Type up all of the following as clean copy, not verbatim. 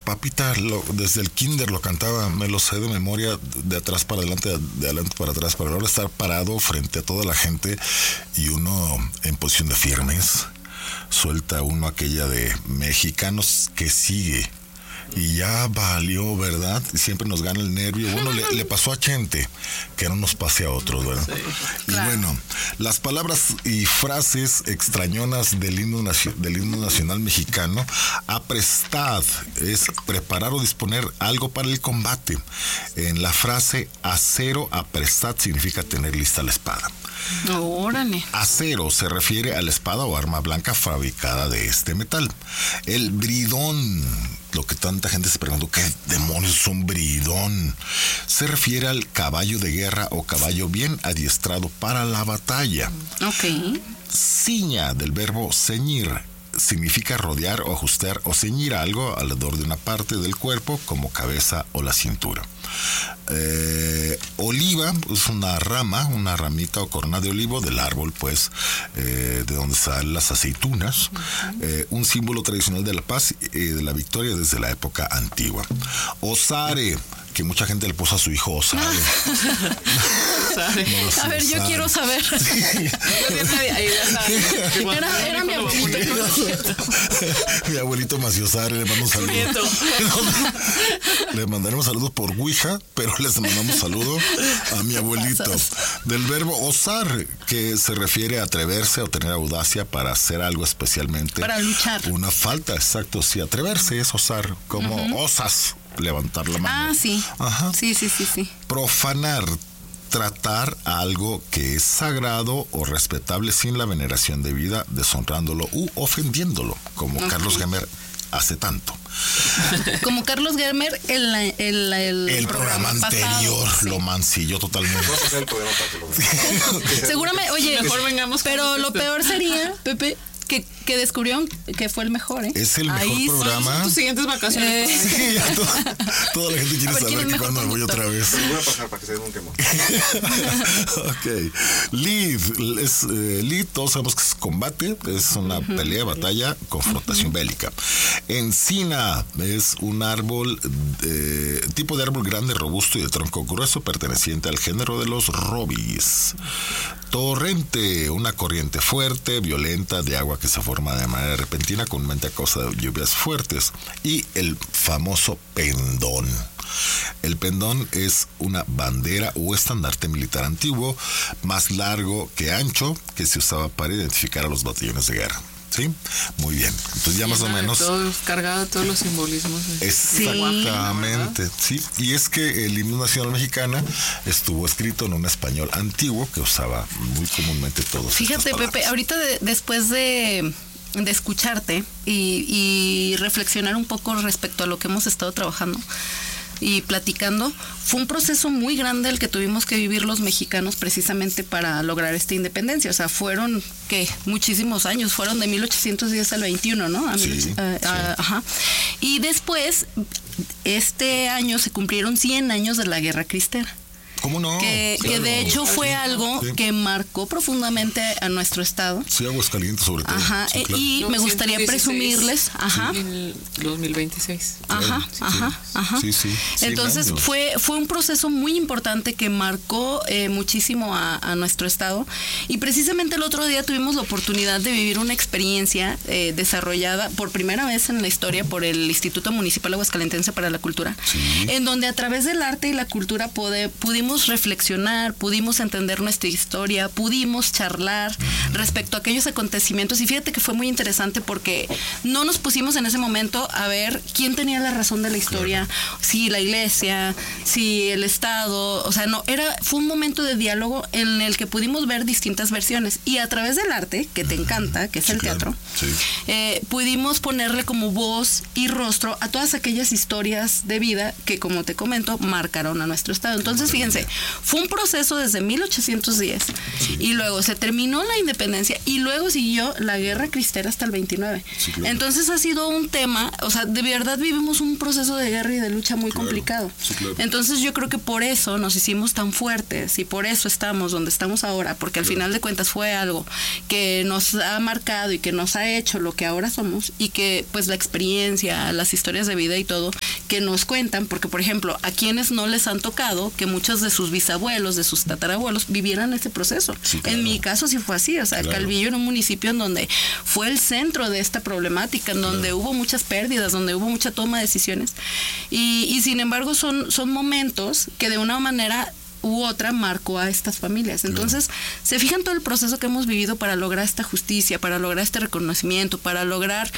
Papita desde el kinder lo cantaba, me lo sé de memoria, de atrás para adelante, de adelante para atrás, para ahora estar parado frente a toda la gente y uno en posición de firmes, suelta uno aquella de mexicanos que sigue. Y ya valió, ¿verdad? Siempre nos gana el nervio. Bueno, le pasó a Chente, que no nos pase a otros, ¿verdad? Sí, claro. Y bueno, las palabras y frases extrañonas del himno nacional mexicano. Aprestad es preparar o disponer algo para el combate. En la frase acero aprestad significa tener lista la espada. Órale. Acero se refiere a la espada o arma blanca fabricada de este metal. El bridón, lo que tanta gente se preguntó, ¿qué demonios es un bridón? Se refiere al caballo de guerra o caballo bien adiestrado para la batalla. Ok. Ciña, del verbo ceñir, significa rodear o ajustar o ceñir algo alrededor de una parte del cuerpo como cabeza o la cintura. Oliva es una ramita o corona de olivo del árbol, pues, de donde salen las aceitunas. Un símbolo tradicional de la paz y de la victoria desde la época antigua. Osare, que mucha gente le puso a su hijo Osare. No, a ver, yo quiero saber. Sí. Era mi abuelito. Mi abuelito Maciosare, le mando un saludo. Le mandaremos saludos por Ouija, pero les mandamos saludo a mi abuelito. Del verbo osar, que se refiere a atreverse o tener audacia para hacer algo, especialmente para luchar. Una falta, exacto. Sí, atreverse es osar, como osas, levantar la mano. Ah, sí. Ajá. Sí. Profanar, tratar a algo que es sagrado o respetable sin la veneración debida, deshonrándolo u ofendiéndolo, como Carlos Gemer hace tanto. Como Carlos Germer el programa anterior pasado, lo mancilló totalmente. Seguramente, oye, mejor vengamos. Pero lo peor sería, Pepe, que descubrieron que fue el mejor, ¿eh? Es el mejor programa. Son tus siguientes vacaciones. Sí, ya toda la gente quiere saber que cuando me voy otra vez. Voy a pasar para que se den un quemón. Ok. Lead, todos sabemos que es combate, es una pelea, batalla, confrontación bélica. Encina es un árbol, tipo de árbol grande, robusto y de tronco grueso, perteneciente al género de los robis. Torrente, una corriente fuerte, violenta, de agua que se forma de manera repentina, comúnmente a causa de lluvias fuertes. Y el famoso pendón. El pendón es una bandera o estandarte militar antiguo, más largo que ancho, que se usaba para identificar a los batallones de guerra. ¿Sí? Muy bien. Entonces ya más o menos... Todo, cargado de todos los simbolismos. Exactamente, sí. Y es que el himno nacional mexicano estuvo escrito en un español antiguo que usaba muy comúnmente todos. Fíjate, Pepe, ahorita después de escucharte y reflexionar un poco respecto a lo que hemos estado trabajando y platicando, fue un proceso muy grande el que tuvimos que vivir los mexicanos precisamente para lograr esta independencia. O sea, fueron, muchísimos años, fueron de 1810 al 21, ¿no? Sí. Ajá. Y después, este año se cumplieron 100 años de la Guerra Cristera. ¿Cómo no? Que de hecho fue algo que marcó profundamente a nuestro estado. Sí, Aguascalientes sobre todo. Ajá, sí, claro. Y me gustaría presumirles. Ajá. En 2026. Ajá, ajá. Sí. Entonces fue un proceso muy importante que marcó muchísimo a nuestro estado. Y precisamente el otro día tuvimos la oportunidad de vivir una experiencia desarrollada por primera vez en la historia por el Instituto Municipal Aguascalentense para la Cultura, en donde a través del arte y la cultura pudimos reflexionar, pudimos entender nuestra historia, pudimos charlar respecto a aquellos acontecimientos. Y fíjate que fue muy interesante porque no nos pusimos en ese momento a ver quién tenía la razón de la historia, si la iglesia, si el Estado, o sea, fue un momento de diálogo en el que pudimos ver distintas versiones y a través del arte, que te encanta, que es el teatro, pudimos ponerle como voz y rostro a todas aquellas historias de vida que, como te comento, marcaron a nuestro Estado. Entonces, fíjense, fue un proceso desde 1810 y luego se terminó la independencia y luego siguió la Guerra Cristera hasta el 29. Sí, claro. Entonces ha sido un tema, o sea, de verdad vivimos un proceso de guerra y de lucha muy complicado. Sí, claro. Entonces yo creo que por eso nos hicimos tan fuertes y por eso estamos donde estamos ahora, porque al final de cuentas fue algo que nos ha marcado y que nos ha hecho lo que ahora somos y que pues la experiencia, las historias de vida y todo que nos cuentan, porque por ejemplo, a quienes no les han tocado que muchos de sus bisabuelos, de sus tatarabuelos vivieran ese proceso. Sí, claro. En mi caso sí fue así, o sea, Claro. Calvillo era un municipio en donde fue el centro de esta problemática, en donde hubo muchas pérdidas, donde hubo mucha toma de decisiones, y sin embargo son momentos que de una manera u otra marcó a estas familias. Entonces, se fijan todo el proceso que hemos vivido para lograr esta justicia, para lograr este reconocimiento, para lograr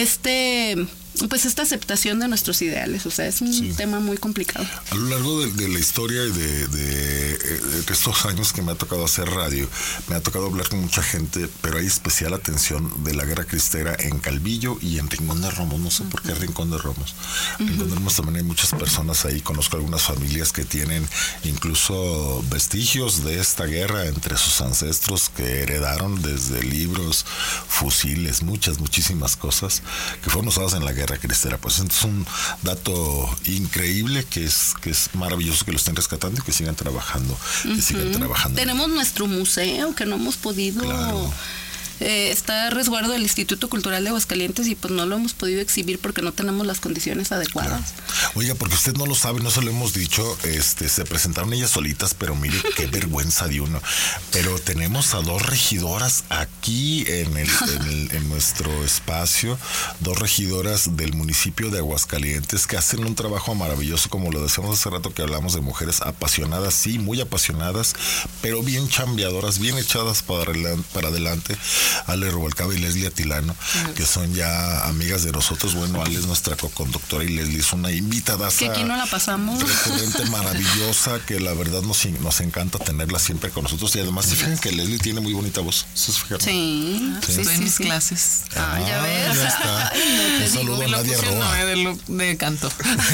esta aceptación de nuestros ideales. O sea, es un tema muy complicado. A lo largo de la historia y de estos años que me ha tocado hacer radio, me ha tocado hablar con mucha gente, pero hay especial atención de la guerra cristera en Calvillo y en Rincón de Romos. No sé por qué Rincón de Romos. Rincón de Romos también hay muchas personas ahí. Conozco algunas familias que tienen incluso vestigios de esta guerra entre sus ancestros que heredaron desde libros, fusiles, muchísimas cosas que fueron usadas en la guerra cristera. Pues es un dato increíble que es maravilloso que lo estén rescatando y que sigan trabajando. Tenemos nuestro museo que no hemos podido... Claro. Está a resguardo del Instituto Cultural de Aguascalientes y pues no lo hemos podido exhibir porque no tenemos las condiciones adecuadas. Claro. Oiga, porque usted no lo sabe, no se lo hemos dicho, se presentaron ellas solitas, pero mire qué vergüenza de uno. Pero tenemos a 2 regidoras aquí en nuestro espacio, 2 regidoras del municipio de Aguascalientes que hacen un trabajo maravilloso, como lo decíamos hace rato que hablamos de mujeres apasionadas, sí, muy apasionadas, pero bien chambeadoras, bien echadas para adelante. Ale Rubalcaba y Leslie Atilano, que son ya amigas de nosotros. Bueno, Ale es nuestra co-conductora y Leslie es una invitada. Que aquí no la pasamos. Recurrente, maravillosa, que la verdad nos encanta tenerla siempre con nosotros. Y además, se fijan que Leslie tiene muy bonita voz. Sí. Estoy en mis clases. Ya ves. Ya está. Un saludo a Nadia Roa. De canto.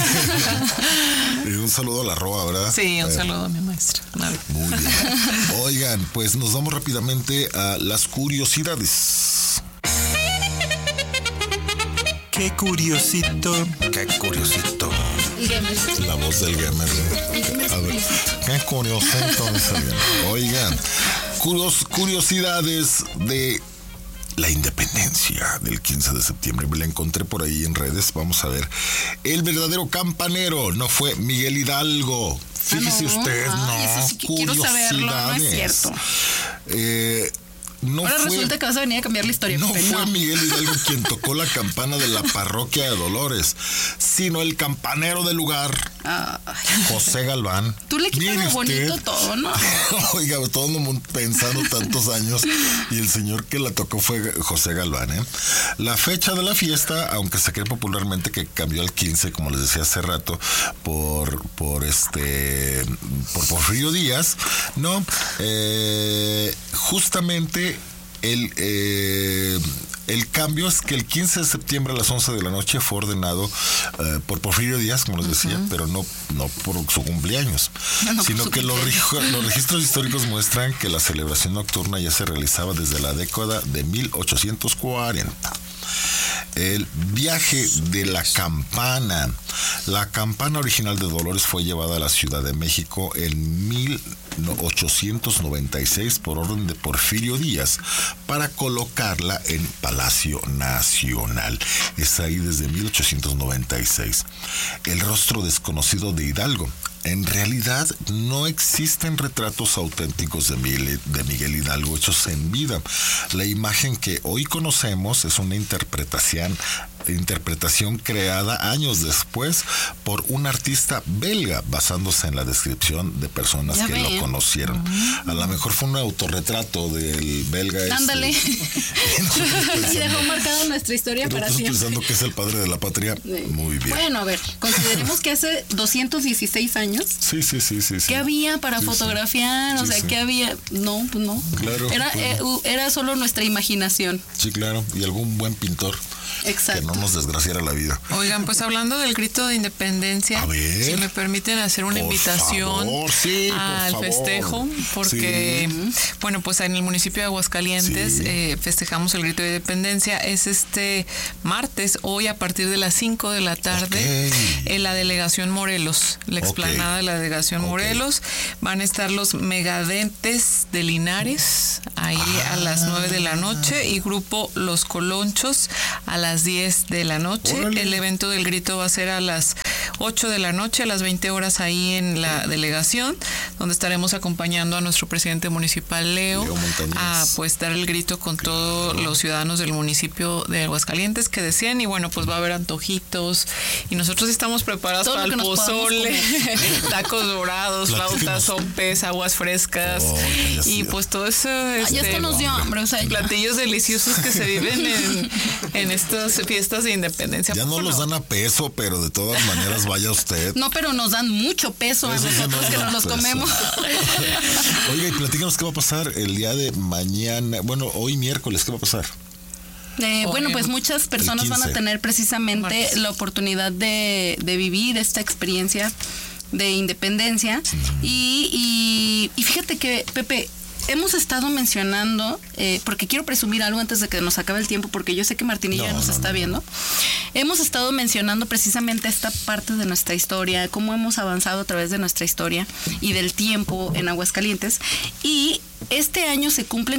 Y un saludo a la Roa, ¿verdad? Sí, un saludo a mi maestra. Muy bien. Oigan, pues nos vamos rápidamente a las curiosidades. Qué curiosito. Qué curiosito. La voz del gamer. A ver, qué curiosito. Oigan, curiosidades de la independencia del 15 de septiembre. Me la encontré por ahí en redes. Vamos a ver. El verdadero campanero no fue Miguel Hidalgo. Fíjese usted, eso sí que quiero saberlo, no es cierto. Ahora resulta que vas a venir a cambiar la historia. No fue Miguel Hidalgo quien tocó la campana de la parroquia de Dolores, sino el campanero del lugar, José Galván. Tú le quitas lo bonito todo, ¿no? Oiga, todo el mundo pensando tantos años, y el señor que la tocó fue José Galván, ¿eh? La fecha de la fiesta, aunque se cree popularmente que cambió al 15, como les decía hace rato, por Porfirio Díaz, no, justamente el cambio es que el 15 de septiembre a las 11 de la noche fue ordenado por Porfirio Díaz, como les decía, pero no por su cumpleaños, sino que los registros históricos muestran que la celebración nocturna ya se realizaba desde la década de 1840. El viaje de la campana. La campana original de Dolores fue llevada a la Ciudad de México en 1896 por orden de Porfirio Díaz para colocarla en Palacio Nacional. Es ahí desde 1896. El rostro desconocido de Hidalgo. En realidad no existen retratos auténticos de Miguel Hidalgo hechos en vida. La imagen que hoy conocemos es una interpretación creada años después por un artista belga, basándose en la descripción de personas que lo conocieron. A lo mejor fue un autorretrato del belga. Ándale. Y dejó marcada nuestra historia para siempre. Pensando que es el padre de la patria. Muy bien. Bueno, a ver, consideremos que hace 216 años. Sí. ¿Qué había para fotografiar? O sea, ¿qué había? No, pues no. Claro. Era solo nuestra imaginación. Sí, claro. Y algún buen pintor. Exacto. Que no nos desgraciara la vida. Oigan, pues hablando del grito de independencia, a ver, si me permiten hacer una invitación al festejo, porque, bueno, pues en el municipio de Aguascalientes festejamos el grito de independencia. Es este martes, hoy a partir de las 5 de la tarde, en la delegación Morelos, la explanada de la delegación Morelos. Van a estar los Megadentes de Linares, ahí a las 9 de la noche, y grupo Los Colonchos a a las 10 de la noche. ¡Órale! El evento del grito va a ser a las 8 de la noche, a las 20 horas ahí en la delegación, donde estaremos acompañando a nuestro presidente municipal, Leo Montañez, a pues dar el grito con todos los ciudadanos del municipio de Aguascalientes que deseen. Y bueno, pues va a haber antojitos y nosotros estamos preparados Todo para lo el que nos pozole, tacos dorados, flautas, sopes, aguas frescas y pues todo eso. Ya esto nos dio hambre, o sea, platillos deliciosos que se viven en estas fiestas de independencia. Ya no los dan a peso, pero de todas maneras vaya usted. No, pero nos dan mucho peso a Eso sí nosotros que dan nos los peso. comemos. Oiga, y platícanos qué va a pasar el día de mañana. Bueno, hoy miércoles, ¿qué va a pasar? Bueno, pues muchas personas van a 15. tener precisamente Martes. la oportunidad de vivir esta experiencia de independencia. Y fíjate que, Pepe, hemos estado mencionando, porque quiero presumir algo antes de que nos acabe el tiempo, porque yo sé que Martinilla nos está viendo. Hemos estado mencionando precisamente esta parte de nuestra historia, cómo hemos avanzado a través de nuestra historia y del tiempo en Aguascalientes. Y este año se cumplen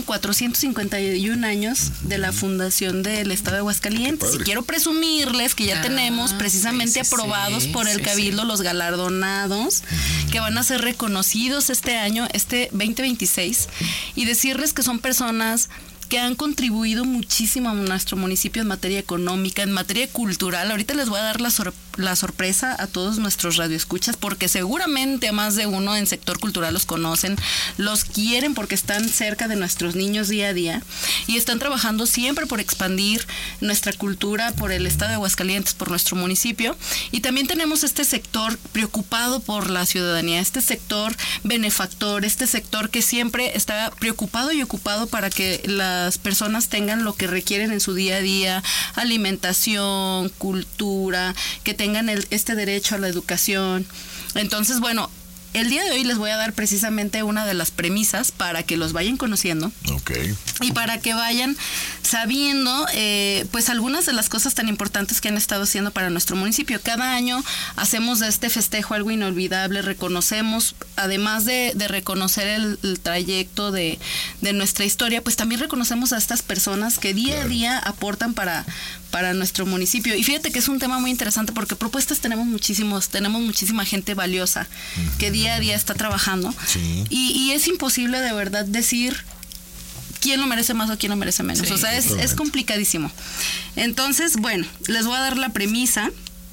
451 años de la fundación del Estado de Aguascalientes. Y quiero presumirles que ya tenemos precisamente aprobados por el Cabildo los galardonados que van a ser reconocidos este año, este 2026, y decirles que son personas que han contribuido muchísimo a nuestro municipio en materia económica, en materia cultural. Ahorita les voy a dar la sorpresa a todos nuestros radioescuchas, porque seguramente a más de uno en sector cultural los conocen, los quieren porque están cerca de nuestros niños día a día y están trabajando siempre por expandir nuestra cultura por el estado de Aguascalientes, por nuestro municipio. Y también tenemos este sector preocupado por la ciudadanía, este sector benefactor, este sector que siempre está preocupado y ocupado para que las personas tengan lo que requieren en su día a día: alimentación, cultura, que tengan este derecho a la educación. Entonces, bueno, el día de hoy les voy a dar precisamente una de las premisas para que los vayan conociendo. Ok. Y para que vayan sabiendo pues algunas de las cosas tan importantes que han estado haciendo para nuestro municipio. Cada año hacemos de este festejo algo inolvidable, reconocemos, además de reconocer el trayecto de nuestra historia, pues también reconocemos a estas personas que día a día aportan para nuestro municipio. Y fíjate que es un tema muy interesante porque propuestas tenemos muchísima gente valiosa que día a día está trabajando. Sí. Y es imposible de verdad decir quién lo merece más o quién lo merece menos. Sí, o sea, es complicadísimo. Entonces, bueno, les voy a dar la premisa.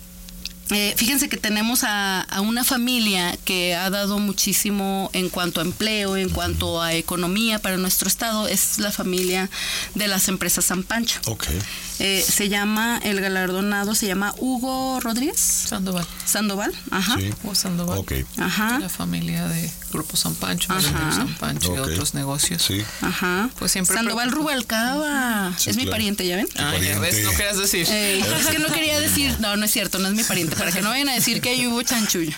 Fíjense que tenemos a una familia que ha dado muchísimo en cuanto a empleo, en cuanto a economía para nuestro estado. Es la familia de las empresas San Pancho. Ok. Se llama, el galardonado se llama Hugo Rodríguez Sandoval, ajá. Sí. Hugo Sandoval. Ok. Ajá. De la familia de Grupo San Pancho, San Pancho Ok. y otros negocios. Sí. Ajá. Pues siempre Sandoval Rubalcaba. Sí, es mi claro. pariente, ¿ya ven? Ah, ya ves, no querías decir. Es que no quería decir, no es cierto, no es mi pariente, para que no vayan a decir que ahí hubo chanchullo.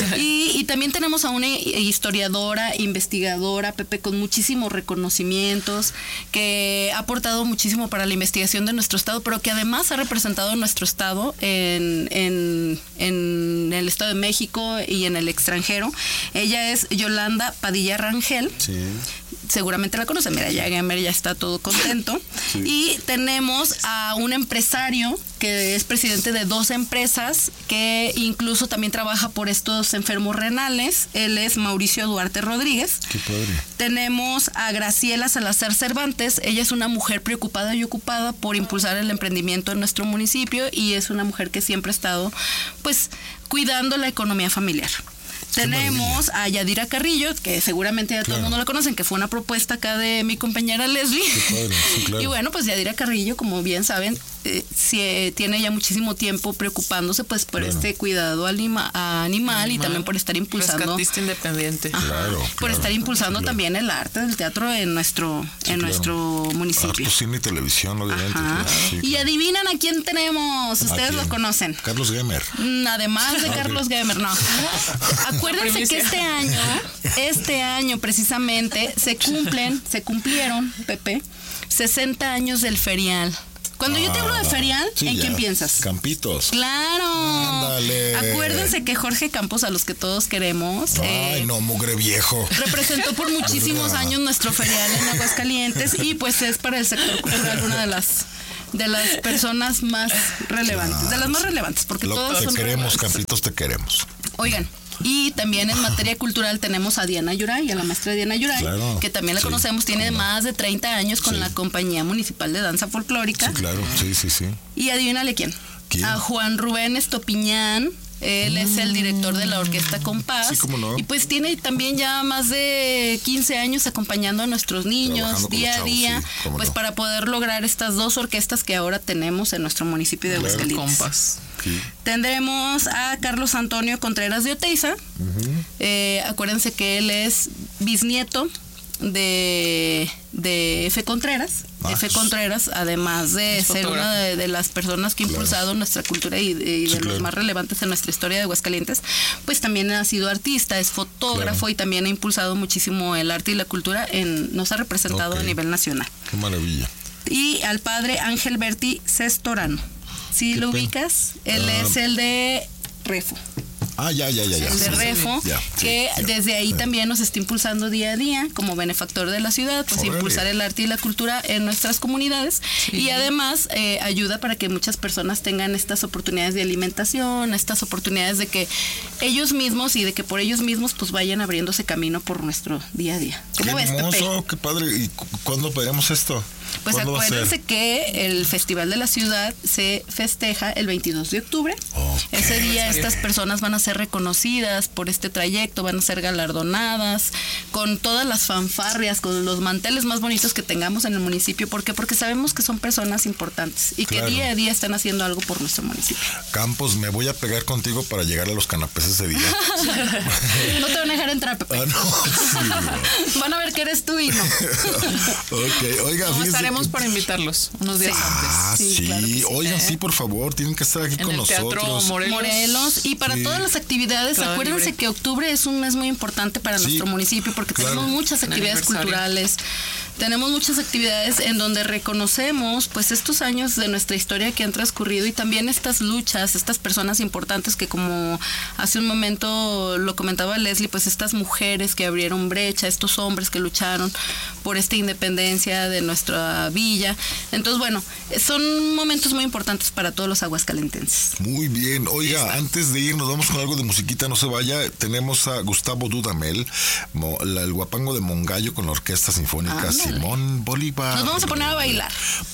Y también tenemos a una historiadora, investigadora, Pepe, con muchísimos reconocimientos, que ha aportado muchísimo para la investigación de nuestro estado, pero que además ha representado a nuestro estado en el Estado de México y en el extranjero. Ella es Yolanda Padilla Rangel. Sí. Seguramente la conocen, mira, ya Gamer ya está todo contento. Sí. Y tenemos a un empresario que es presidente de 2 empresas, que incluso también trabaja por estos enfermos renales. Él es Mauricio Duarte Rodríguez. Qué padre. Tenemos a Graciela Salazar Cervantes. Ella es una mujer preocupada y ocupada por impulsar el emprendimiento en nuestro municipio y es una mujer que siempre ha estado, pues, cuidando la economía familiar. Tenemos a Yadira Carrillo, que seguramente ya todo el mundo la conocen, que fue una propuesta acá de mi compañera Leslie. Qué padre, sí, claro. Y bueno, pues Yadira Carrillo, como bien saben, tiene ya muchísimo tiempo preocupándose pues por este cuidado animal y también por estar impulsando. Rescatista independiente. Ajá, Claro, por estar impulsando también el arte del teatro en nuestro municipio. Harto cine y televisión, obviamente. Ajá. Claro, sí, Y claro. adivinan a quién tenemos. Ustedes quién? lo conocen. Carlos Gemer. Además de Carlos Gemer, no. Acuérdense que este año precisamente se cumplieron, Pepe, 60 años del ferial. Cuando yo te hablo de ferial, Sí, ¿en ya. quién piensas? Campitos. Claro. Ándale. Acuérdense que Jorge Campos, a los que todos queremos, Ay, no, mugre viejo. representó por muchísimos años nuestro ferial en Aguascalientes y pues es para el sector cultural una de las de las personas más relevantes, de las más relevantes, porque todas son relevantes. Campitos, te queremos. Oigan, y también en materia cultural tenemos a Diana Yuray, a la maestra Diana Yuray, que también la conocemos, tiene más de 30 años con la Compañía Municipal de Danza Folclórica. Sí, claro, sí. Y adivínale quién. A Juan Rubén Estopiñán. Él es el director de la Orquesta Compás. Sí, cómo no. Y pues tiene también ya más de 15 años acompañando a nuestros niños día a día, pues para poder lograr estas 2 orquestas que ahora tenemos en nuestro municipio de Aguascalientes. Compás. Sí. Tendremos a Carlos Antonio Contreras de Oteiza. Acuérdense que él es bisnieto de F. Contreras. F. Contreras, además de ser una de las personas que ha impulsado nuestra cultura y de los más relevantes en nuestra historia de Aguascalientes, pues también ha sido artista, es fotógrafo y también ha impulsado muchísimo el arte y la cultura, nos ha representado a nivel nacional. Qué maravilla. Y al padre Ángel Berti Cestorano. ¿Sí lo ubicas? Él es el de Refo. Ya. El de Refo, que desde ahí también nos está impulsando día a día como benefactor de la ciudad, pues impulsar el arte y la cultura en nuestras comunidades y además ayuda para que muchas personas tengan estas oportunidades de alimentación, estas oportunidades de que ellos mismos y de que por ellos mismos pues vayan abriéndose camino por nuestro día a día. ¿Cómo ves, Pepe? Qué padre. ¿Y cuándo veremos esto? Pues acuérdense que el Festival de la Ciudad se festeja el 22 de octubre. Ese día estas personas van a ser reconocidas por este trayecto, van a ser galardonadas con todas las fanfarrias, con los manteles más bonitos que tengamos en el municipio. ¿Por qué? Porque sabemos que son personas importantes y que día a día están haciendo algo por nuestro municipio. Campos, me voy a pegar contigo para llegar a los canapés ese día. No te van a dejar entrar, Pepe. No. Van a ver que eres tú y no. Oiga, estaremos para invitarlos unos días antes. Sí, claro que oigan, sí, por favor, tienen que estar aquí con nosotros. Teatro Morelos. Y para todas las actividades, acuérdense que octubre es un mes muy importante para nuestro municipio porque tenemos muchas actividades culturales. Tenemos muchas actividades en donde reconocemos pues estos años de nuestra historia que han transcurrido y también estas luchas, estas personas importantes que, como hace un momento lo comentaba Leslie, pues estas mujeres que abrieron brecha, estos hombres que lucharon por esta independencia de nuestra villa. Entonces, bueno, son momentos muy importantes para todos los aguascalentenses. Muy bien. Oiga, antes de irnos, vamos con algo de musiquita, no se vaya. Tenemos a Gustavo Dudamel, el guapango de Mongallo con la Orquesta Sinfónica Simón Bolívar. Nos vamos a poner a bailar.